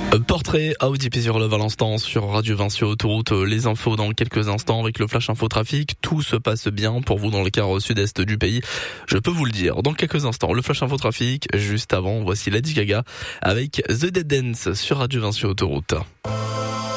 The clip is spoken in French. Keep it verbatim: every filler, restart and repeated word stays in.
Portrait Audi P sur Love à l'instant sur Radio Vinci Autoroute. Les infos dans quelques instants avec le flash info trafic. Tout se passe bien pour vous dans le quart sud-est du pays. Je peux vous le dire. Dans quelques instants, le flash info trafic. Juste avant, voici Lady Gaga avec The Dead Dance sur Radio Vinci Autoroute.